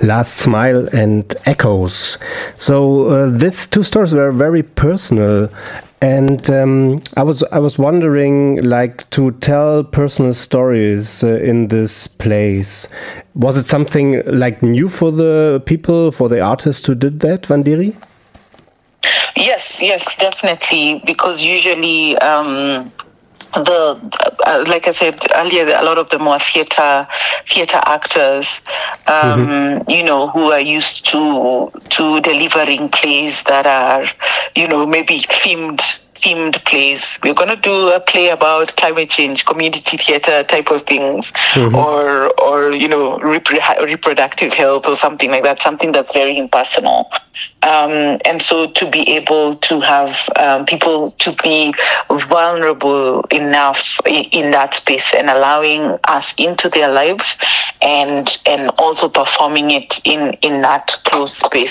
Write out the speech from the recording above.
Last Smile and Echoes. So these two stories were very personal, and I was wondering, like, to tell personal stories in this place. Was it something like new for the people, for the artists who did that, Vandiri? Yes, definitely. Because usually, like I said earlier, a lot of them were theater actors, who are used to delivering plays that are, maybe themed plays. We're going to do a play about climate change, community theater type of things, or reproductive health or something like that, something that's very impersonal. And so to be able to have people to be vulnerable enough in that space and allowing us into their lives and also performing it in that closed space